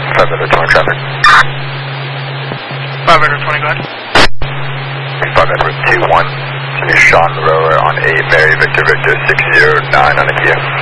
520 traffic. 520, go ahead. 521. Sean Roller on 8 Mary Victor Victor 609 on a Kia.